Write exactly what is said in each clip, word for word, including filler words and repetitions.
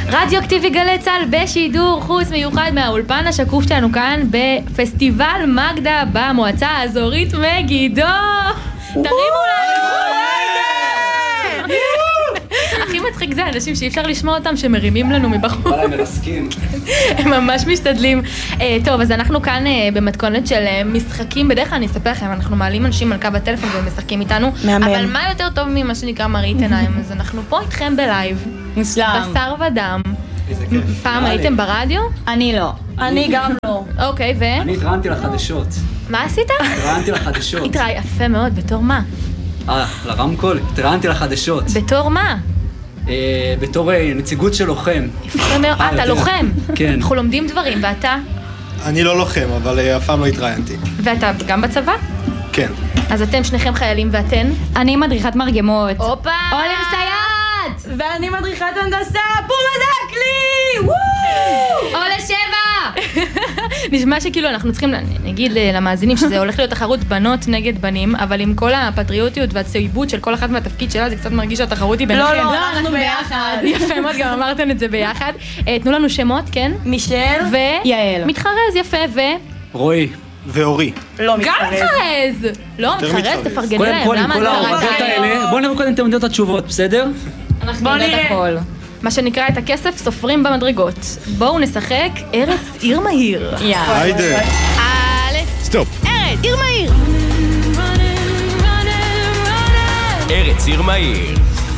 רדיו-אקטיבי גלי צה"ל בשידור חוץ מיוחד מהאולפן השקוף שלנו כאן בפסטיבל מגדה במועצה האזורית מגידו. תרימו לנו! הכי מצחיק זה אנשים שאי אפשר לשמוע אותם שמרימים לנו מבחור. וואלה, הם מרסקים. הם ממש משתדלים. טוב, אז אנחנו כאן במתכונת של משחקים. בדרך כלל אני אספר לכם, אנחנו מעלים אנשים על קו הטלפון ומשחקים איתנו. אבל מה יותר טוב ממה שנקרא מראית עיניים? אז אנחנו פה איתכם בלייב. מושלם. בשר ודם. פעם הייתם ברדיו? אני לא. אני גם לא. אוקיי, ו? אני התראיינתי לחדשות. מה עשית? התראיינתי לחדשות. התראי, יפה מאוד, בתור מה? אה, לרמקול, התראיינתי לחדשות. בתור מה? בתור נציגות של לוחם. יפה מאוד, אתה לוחם. כן. אנחנו לומדים דברים, ואתה? אני לא לוחם, אבל אף פעם לא התראיינתי. ואתה גם בצבא? כן. אז אתם שניכם חיילים ואתן? אני מדריכת מרגמות. הופה! עולם סייעת! ואני מדריכת הנדסה, בומה דקלי! וואו! עולה שבע! נשמע שכאילו אנחנו צריכים נגיד למאזינים שזה הולך להיות תחרות בנות נגד בנים, אבל עם כל הפטריוטיות והצעיבות של כל אחת מהתפקיד שלה, זה קצת מרגיש שהתחרות היא ביניכם. לא, לא, אנחנו ביחד. יפה מאוד, גם אמרתן את זה ביחד. תנו לנו שמות, כן? מישל ויעל. מתחרז, יפה, ו... רועי. ואורי. לא גם מתחרז! לא, מתחרז, תפרגני להם. קודם כל, עם כל העובדות האלה, בואו נראה קודם אתם יודעות את התשובות, בסדר? אנחנו נראה את הכל. מה שנקרא את הכסף סופרים במדרגות. בואו נשחק ארץ עיר מהיר. יאללה. היידה. א' סטופ. ארץ עיר מהיר. ארץ עיר מהיר.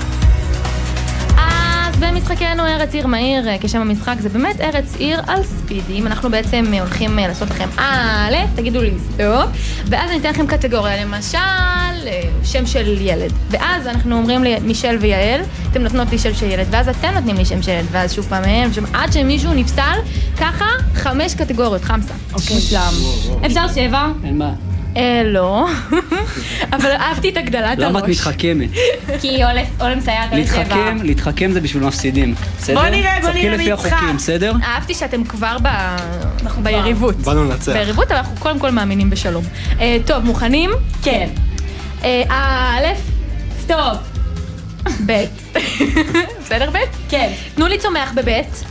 אז במשחקנו ארץ עיר מהיר, כשם המשחק זה באמת ארץ עיר על ספידים. אנחנו בעצם הולכים לעשות לכם א', תגידו לי סטופ, ואז אני אתן לכם קטגוריה, למשל שם של ילד, ואז אנחנו אומרים לי מישל ויעל, אתם נותנות לי שם של ילד, ואז אתם נותנים לי שם של ילד, ואז שוב פעם הם, עד שמישהו נפסל, ככה חמש קטגוריות, חמסה. אוקיי, מושלם. אפשר שבע? אין מה. אה, לא. אבל אהבתי את הגדלת הראש. למה את מתחכמת? כי עולם סייעת עולה שבע. להתחכם, להתחכם זה בשביל מפסידים. בסדר? בוא נראה, בוא נראה לפי מצחק. החוקים, בסדר? אהבתי שאתם כבר ביריבות. באנו לנצח. ביריבות, אבל אנחנו קודם כל מאמינים בשלום. טוב, מוכנים? כן. א', סטופ. ב'. בסדר ב'? כן. תנו לי צומח בב'.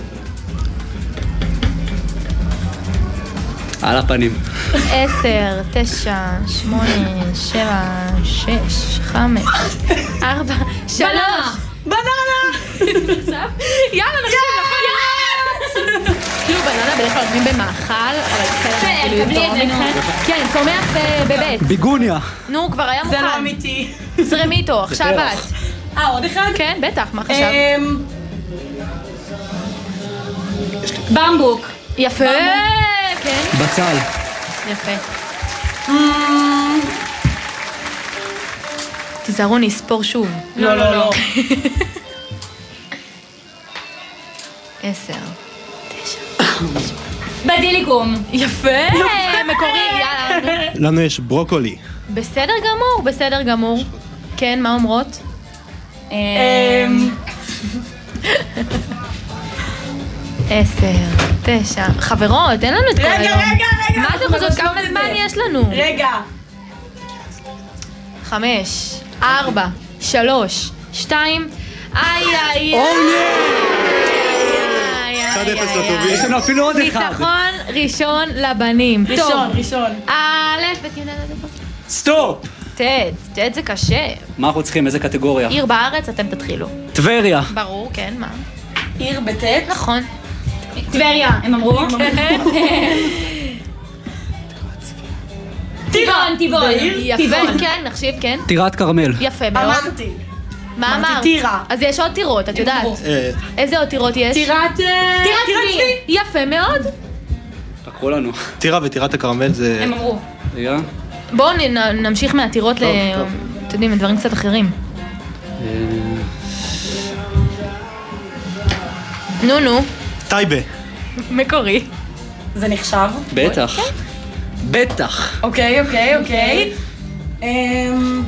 על הפנים. עשר, תשע, שמונה, שבע, שש, חמש, ארבע, שלוש. בננה! יאללה, נשים, נכון? כאילו בננה בדרך כלל נותנים במאכל, אבל כן, קבלי את זה, נו. כן, צומח בבית. ביגוניה. נו, כבר היה מוכן. זה לא אמיתי. זרמי איתו, עכשיו את. אה, עוד אחד? כן, בטח, מה חשבת? במבוק. יפה, כן. בצל. יפה. תיזהרו, נספור שוב. לא, לא, לא. עשר, תשע. בדיליקום. יפה, מקורי, יאללה. לנו יש ברוקולי. בסדר גמור, בסדר גמור. כן, מה אומרות? עשר, תשע. חברות, אין לנו את כל היום. רגע, רגע, רגע. מה אתם רוצות? כמה זמן יש לנו? רגע. חמש, ארבע, שלוש, שתיים. איי, איי, איי. אחד אפס לטובים. יש לנו אפילו עוד אחד. ניצחון ראשון לבנים. ראשון, ראשון. א', סטופ! ט', ט' זה קשה. מה אנחנו צריכים? איזה קטגוריה? עיר בארץ, אתם תתחילו. טבריה. ברור, כן, מה? עיר בטט. נכון. טבריה, הם אמרו. טבעון, טבעון. יפה, כן, נחשיב, כן. טירת כרמל. יפה מאוד. אמרתי. מה אמרת? אמרתי טירה. אז יש עוד טירות, את יודעת. אה, איזה עוד טירות יש? טירת... טירת צבי. יפה מאוד. תקחו לנו. טירה וטירת הכרמל זה... הם אמרו. רגע. בואו נמשיך מהטירות ל... טוב. אתם יודעים, דברים קצת אחרים. נו, נו. טייבה. מקורי. זה נחשב? בטח. בטח. אוקיי, אוקיי, אוקיי. אמ...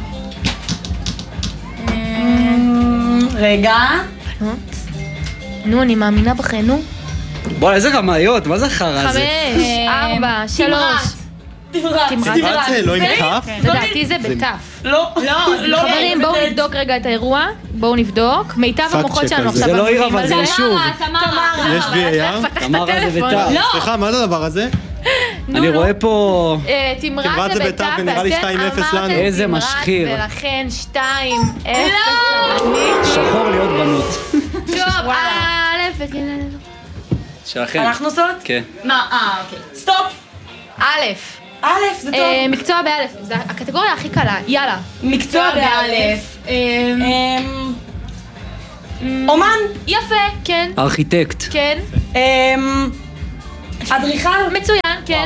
רגע. בנות. נו, אני מאמינה בכן, נו. בואי, איזה רמאיות, מה זה חרא הזה? חמש, ארבע, שלוש. תמרץ. תמרץ זה לא עם כף? לדעתי זה בתף. לא, לא. חברים, בואו נבדוק רגע את האירוע. בואו נבדוק. מיטב המוחות שלנו עכשיו זה לא עיר, בנויים אבל על זה זה. שוב. תמרה. יש וי איי אר? תמרה זה בתף. סליחה, מה זה הדבר הזה? אני רואה פה... אה, תמרת תמרת זה זה בתף, בתף, ונראה לי ואתם שתיים אפס אמרתם לנו. איזה תמרת, משחיר. ולכן שתיים אפס. שחור להיות בנות. טוב, א' וג' שלכם. אנחנו עושות? כן. מה? אה, אוקיי. סטופ. א', א', זה טוב. אה, מקצוע באלף, זה הקטגוריה הכי קלה, יאללה. מקצוע באלף. אמ, אומן. יפה, כן, ארכיטקט. כן, אמ, אדריכל. מצוין, כן.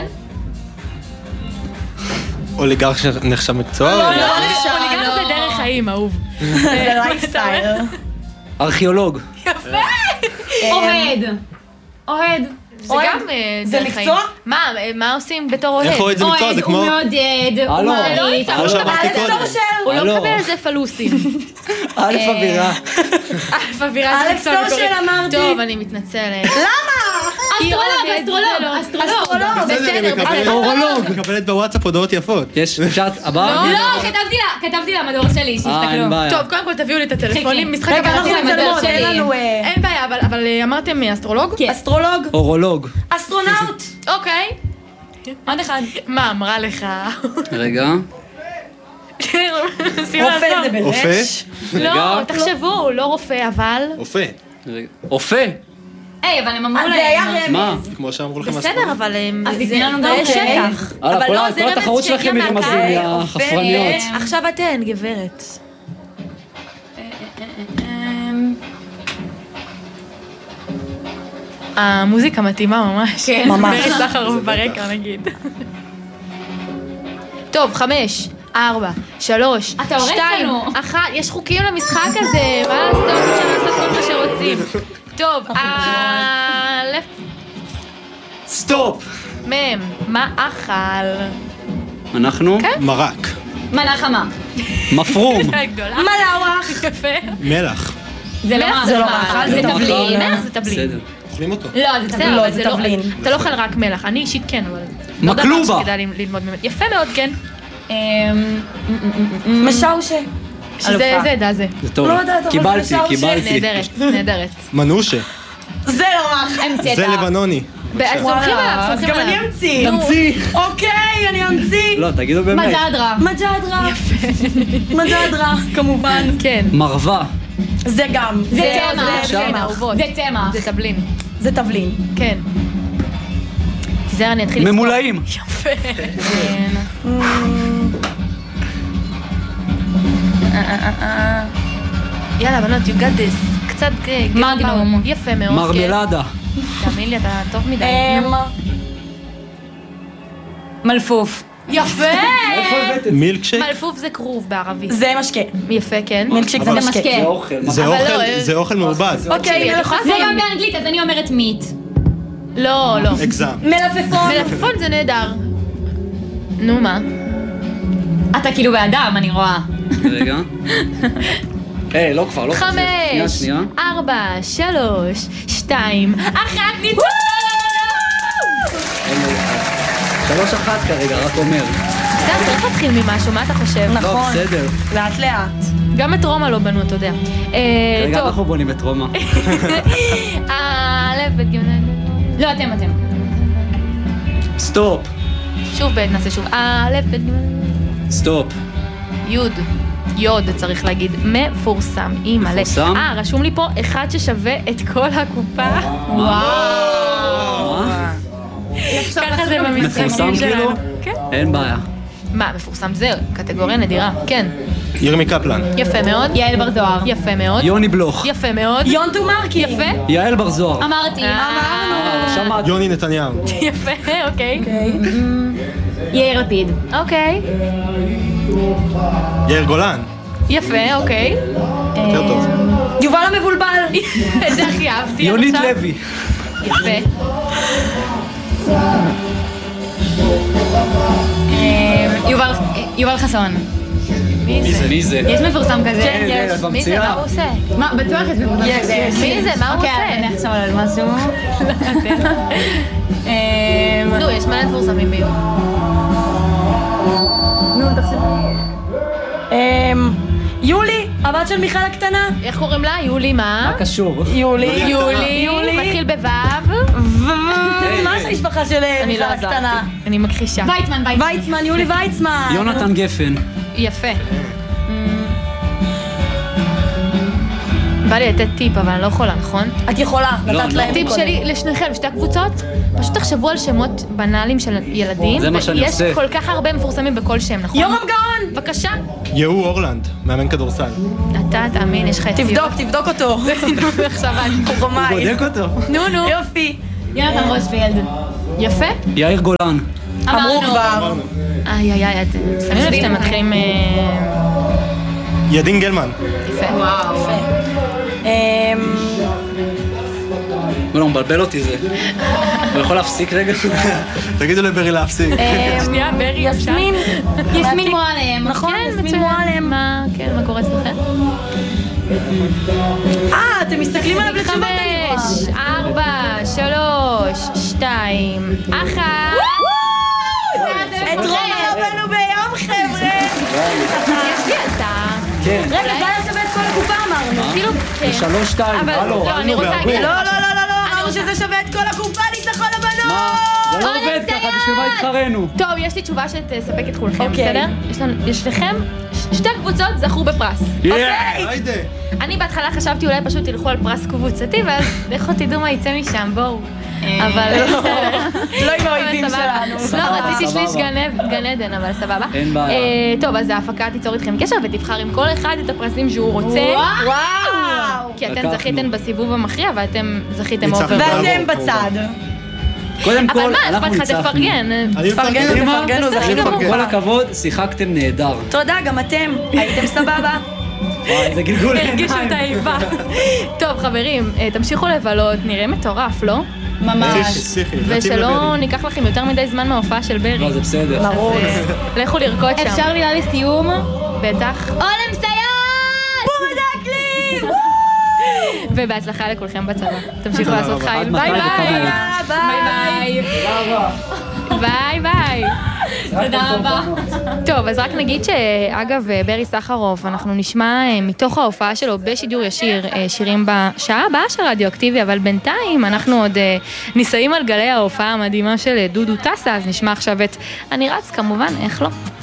אוליגרך שנחשב מקצוע? לא, או- לא. פוליגמיה זה דרך חיים, אהוב. זה לייפסטייל. ארכיאולוג. אוהד. אוהד. זה אוהד. גם אה, זה דרך מקצוע? חיים. מה, אה, מה עושים בתור אוהד? איך אוהד זה מקצוע? זה כמו... הוא מעודד, הוא הלו. מעריץ. כמו שאמרתי קודם. הוא לא הלו. מקבל על זה פלוסים. א' אווירה. אלף אווירה זה אלף מקצוע סושיאל מקורי. אמרתי. טוב, אני מתנצלת. אסטרולוג, אסטרולוג, אסטרולוג. בסדר, היא מקבלת- אורולוג. מקבלת בוואטסאפ הודעות יפות. יש, אפשר, הבא? לא, כתבתי לה, כתבתי לה מדור שלי, אה, אין שיסתכלו. בעיה. טוב, קודם כל תביאו לי את הטלפונים. משחק רגע, אנחנו הבא. מצלמות, שלי. אין לנו... אה, אין בעיה, אבל- אבל אה, אמרתם אה, אסטרולוג? כן. אסטרולוג. אורולוג. אסטרונאוט. אוקיי. עוד אחד. מה אמרה לך? רגע. רופא זה אופה? בלש. לא, רגע. תחשבו, לא רופא, אבל... אופה. רגע. אופה. היי, אבל הם אמרו אז זה היה להם. מה? רמז. כמו שאמרו לכם בסדר, אבל... אה, אז זה- תתני לנו זה גם שטח. הלאה, אבל כל לא, ה- זה כל רמז התחרות שהגיע שלכם היא מהקהל. רמזים, אופה. החפרניות. עכשיו אתן, גברת. המוזיקה מתאימה ממש. כן. ממש. ברי סחרוף ברקע נגיד. טוב, חמש, ארבע, שלוש, אתה הורס שתיים, לנו. אחת, יש חוקים למשחק הזה, מה לעשות? אפשר לעשות כל מה שרוצים. טוב, א', סטופ. מ', מה אכל? אנחנו? מרק. מנה חמה. מפרום. גדולה. מלאווח. יפה. מלח. זה לא מלח מה, זה זה לא לא מאכל, מאכל, זה זה תבלין. תבלין. מלח זה תבלין. בסדר. אוכלים אותו. לא, זה בסדר, תבלין. לא, אבל זה זה לא... תבלין. אתה לא אוכל רק מלח, אני אישית כן, אבל... לא דבר מקלובה. שכדאי ל- ללמוד ממנו. יפה מאוד, כן. אמ, משאושה. שזה זה, דה זה. זה טוב. לא יודעת, אבל קיבלתי, זה שער קיבלתי. נהדרת, נהדרת. מנושה. זה לא מאכל. המצאת. זה לבנוני. אז סומכים עליו, אז סומכים גם אני עליו. אמציא. תמציא. אוקיי, אני אמציא. לא, תגידו באמת. מג'דרה. מג'דרה. מג'דרה, כמובן. כן. מרווה. זה גם. זה לא, צמח. זה זה מעורבות. זה צמח. זה תבלין. זה תבלין. כן. תיזהר, אני אתחיל לספור. ממולאים. יפה. כן. יאללה, בנות, you got this. קצת... אה, מגנום. יפה מאוד. מרמלדה. כן. תאמין לי, אתה טוב מדי. אמ, מלפוף. יפה! מילקשייק? מלפוף זה כרוב בערבית. זה משקה. יפה, כן. מילקשיק זה אבל- משקה. משקה. זה אוכל. זה אבל אוכל, לא, אה, זה אוכל מעובד. אוקיי, את יכולה זה לשים... גם באנגלית, אז אני אומרת מיט. לא, לא. אקזם. מלפפון. מלפפון זה נהדר. נו, מה? אתה כאילו באדם, אני רואה. רגע. היי, לא כבר, לא כבר. שנייה, חמש, שנייה. ארבע, שלוש, שתיים, אחת, ניצחון! שלוש אחת כרגע, רק אומר. בסדר, צריך להתחיל ממשהו, מה אתה חושב? לא, נכון. בסדר. לאט לאט. גם את רומא לא בנו, אתה יודע. אה, רגע, טוב. אנחנו בונים את רומא. א', ב', ג', ד'. לא, אתם, אתם. סטופ. שוב ב', נעשה שוב. א', ב', ג', סטופ. י', יוד צריך להגיד, מפורסם, אימא'לה. מפורסם? אה, רשום לי פה אחד ששווה את כל הקופה. מה? ככה זה מפורסם במשחקים כאילו? שלנו. כן. אין בעיה. מה, מפורסם זה קטגוריה נדירה. כן. ירמי קפלן. יפה מאוד. יעל בר זוהר. יפה מאוד. יוני בלוך. יפה מאוד. יונטו מרקי. יפה. יעל בר זוהר. אמרתי. אה, שמעתי. יוני נתניהו. יפה, אוקיי. יאיר לפיד. אוקיי. יאיר גולן. יפה, אוקיי. יותר טוב. יובל המבולבל. את זה הכי אהבתי. יונית עכשיו. לוי. יפה. אה, יובל- יובל חסון. מי זה? מי זה? יש מפורסם כזה. כן, יש. את מי זה? ממציאה. מה הוא עושה? מה, בטוח יש מפורסם כזה. מי זה? מה הוא אוקיי, עושה? אני אחשוב על משהו. אה, נו, יש מלא מפורסמים ביום. נו, תחשבי. אמ... יולי, הבת של מיכל הקטנה. איך קוראים לה? יולי מה? מה קשור? יולי. יולי. מתחיל בוו. מה של המשפחה של אני מיכל לא הקטנה? יודעת. אני מכחישה. ויצמן, ויצמן. ויצמן, יולי ויצמן. יונתן גפן. יפה. בא לי לתת טיפ, אבל אני לא יכולה, נכון? את יכולה, לא, נתת לא. להם. טיפ שלי לשניכם, שתי הקבוצות, פשוט תחשבו על שמות בנאליים של ילדים. זה מה שאני עושה. ויש כל כך הרבה מפורסמים בכל שם, נכון? יורם גאון! בבקשה. יהוא אורלנד, מאמן כדורסל. אתה תאמין, יש לך יציאות. תבדוק, תבדוק אותו. עכשיו אני. הוא רמאי. בודק אותו. נו, נו. יופי. יונתן רוזפילד. יפה. יאיר גולן. אמרו כבר. איי, איי, איי, אתם שמים לב שאתם מתחילים... אה, ידין גלמן. יפה. יפה. אמ... לא, מבלבל אותי זה. הוא יכול להפסיק רגע? תגידו לברי להפסיק. שנייה, ברי, יסמין. יסמין מועלם. נכון, כן, יסמין מצוין. מועלם. מה, כן, מה קורה אצלכם? אה, אתם מסתכלים עליו לתשובות אני רואה. חמש, ארבע, שלוש, שתיים, אחת. את רונה רבנו ביום, חבר'ה. יש לי הצעה. כן. רגע, זה היה שווה את כל הקופה אמרנו. כאילו, כן. שלוש שתיים, אבל הלו. לא, אני רוצה להגיד... לא, לא, לא, לא, לא, אני אמרנו רוצה- שזה שווה את כל הקופה, ניצחון לבנות! מה? זה לא או עובד ככה, לציין! בשביל מה התחרנו? טוב, יש לי תשובה שתספק את כולכם, אוקיי. בסדר? יש לנו, יש לכם, ש- שתי קבוצות זכו בפרס. יאי! היידה. אני בהתחלה חשבתי אולי פשוט תלכו על פרס קבוצתי, ואז לכו תדעו מה יצא משם, בואו. אבל בסדר. לא עם האויבים סבבה. שלנו. לא, רציתי סבבה. שליש גן- גן עדן, אבל סבבה. אין בעיה. אה, טוב, אז ההפקה תיצור איתכם קשר ותבחר עם כל אחד את הפרסים שהוא רוצה. וואו! כי אתן לקחנו. זכיתן בסיבוב המכריע ואתם זכיתם ניצחנו. אובר. ואתם בצד. קודם אבל כל, מה, אנחנו אכפת לך ניצחנו. תפרגן. אני תפרגנו, מפרגן. תפרגנו, בסדר זכינו. גמור. כל הכבוד, שיחקתם נהדר. תודה, גם אתם. הייתם סבבה. וואי, זה גלגול הרגישו את האיבה. טוב, חברים, אה, תמשיכו לבלות, נראה מטורף, לא? ממש. פסיכי. מתאים ושלא לברי. ניקח לכם יותר מדי זמן מההופעה של ברי. לא, זה בסדר. ברור. אז, אה, לכו לרקוד שם. אפשר מילה לסיום? בטח. עולם סייעת! בודק לי! ובהצלחה לכולכם בצבא. תמשיכו תודה לעשות רבה. חיל. עד ביי מתי ביי. וכמה? ביי ביי. ביי ביי. תודה רבה. טוב, אז רק נגיד שאגב, ברי סחרוף, אנחנו נשמע אה, מתוך ההופעה שלו בשידור ישיר אה, שירים בשעה הבאה של רדיואקטיבי, אבל בינתיים אנחנו עוד אה, ניסעים על גלי ההופעה המדהימה של אה, דודו טסה, אז נשמע עכשיו את אני רץ כמובן, איך לא?